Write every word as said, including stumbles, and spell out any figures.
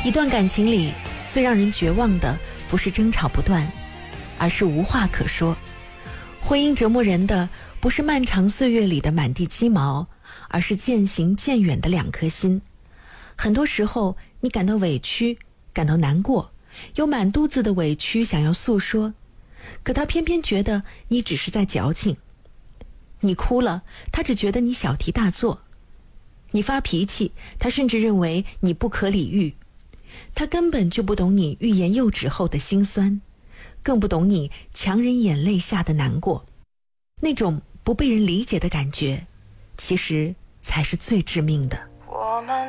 一段感情里最让人绝望的不是争吵不断，而是无话可说。婚姻折磨人的不是漫长岁月里的满地鸡毛，而是渐行渐远的两颗心。很多时候你感到委屈，感到难过，有满肚子的委屈想要诉说，可他偏偏觉得你只是在矫情。你哭了，他只觉得你小题大做；你发脾气，他甚至认为你不可理喻。他根本就不懂你欲言又止后的辛酸，更不懂你强忍眼泪下的难过。那种不被人理解的感觉，其实才是最致命的。 我们